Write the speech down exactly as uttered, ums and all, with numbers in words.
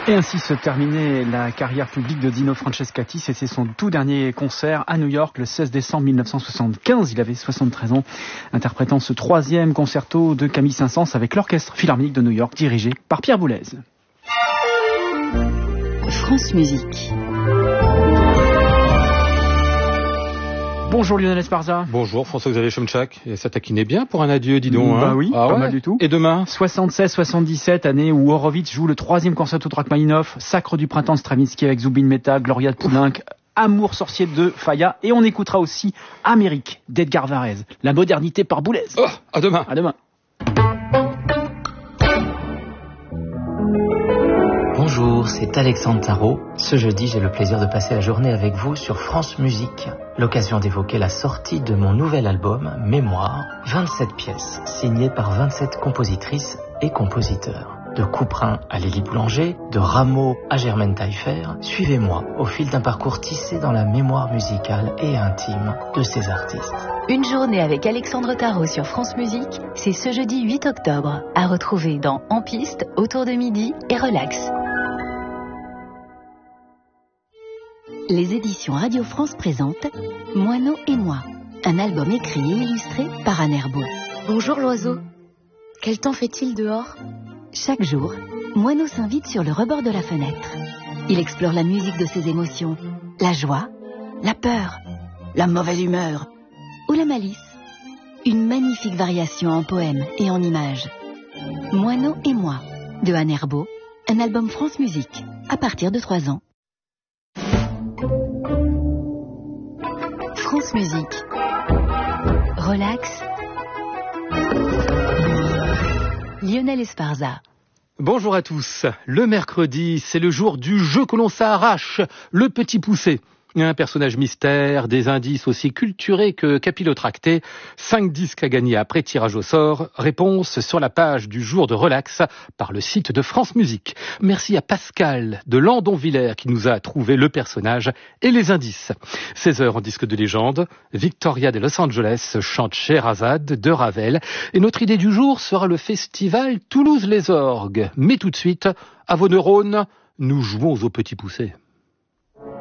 Et ainsi se terminait la carrière publique de Dino Francescatti. C'était son tout dernier concert à New York le seize décembre mille neuf cent soixante-quinze. Il avait soixante-treize ans, interprétant ce troisième concerto de Camille Saint-Saëns avec l'Orchestre Philharmonique de New York, dirigé par Pierre Boulez. France Musique. Bonjour Lionel Esparza. Bonjour François-Xavier Chomchak. Et ça taquinait bien pour un adieu, dis donc. Bah hein. oui, ah pas ouais. mal du tout. Et demain soixante-seize soixante-dix-sept, année où Horowitz joue le troisième concerto de Rachmaninoff, Sacre du printemps de Stravinsky avec Zubin Mehta, Gloria de Poulenc, Amour sorcier de Falla, et on écoutera aussi Amérique d'Edgar Varèse. La modernité par Boulez. Oh, à demain. À demain. Bonjour, c'est Alexandre Tarot. Ce jeudi, j'ai le plaisir de passer la journée avec vous sur France Musique. L'occasion d'évoquer la sortie de mon nouvel album, Mémoire, vingt-sept pièces, signées par vingt-sept compositrices et compositeurs. De Couperin à Lily Boulanger, de Rameau à Germaine Taillefer, suivez-moi au fil d'un parcours tissé dans la mémoire musicale et intime de ces artistes. Une journée avec Alexandre Tarot sur France Musique, c'est ce jeudi huit octobre, à retrouver dans En Piste, Autour de midi et Relax. Les éditions Radio France présentent Moineau et moi, un album écrit et illustré par Anne Herbault. Bonjour l'oiseau, quel temps fait-il dehors ? Chaque jour, Moineau s'invite sur le rebord de la fenêtre. Il explore la musique de ses émotions, la joie, la peur, la mauvaise humeur ou la malice. Une magnifique variation en poèmes et en images. Moineau et moi, de Anne Herbault, un album France Musique, à partir de trois ans. France Musique. Relax. Lionel Esparza. Bonjour à tous. Le mercredi, c'est le jour du jeu que l'on s'arrache, le petit poussé. Un personnage mystère, des indices aussi culturés que capillotractés. Cinq disques à gagner après tirage au sort. Réponse sur la page du jour de Relax par le site de France Musique. Merci à Pascal de Landonvillers qui nous a trouvé le personnage et les indices. seize heures en disque de légende. Victoria de Los Angeles chante Scheherazade de Ravel. Et notre idée du jour sera le festival Toulouse les Orgues. Mais tout de suite, à vos neurones, nous jouons au petit poussé.